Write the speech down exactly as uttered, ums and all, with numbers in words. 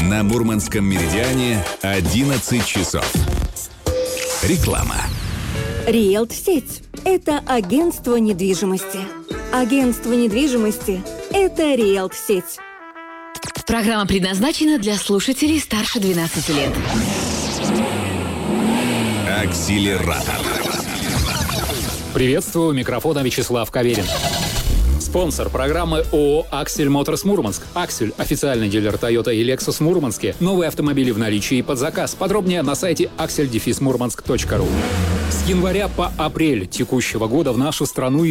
На Мурманском меридиане одиннадцать часов. Реклама. Риэлт-сеть – это агентство недвижимости. Агентство недвижимости – это Риэлт-сеть. Программа предназначена для слушателей старше двенадцати лет. Акселератор. Приветствую, у микрофона Вячеслав Каверин. Спонсор программы ООО «Аксель Моторс Мурманск». «Аксель» – официальный дилер Toyota и Lexus в Мурманске. Новые автомобили в наличии и под заказ. Подробнее на сайте аксель мурманск точка ру. С января по апрель текущего года в нашу страну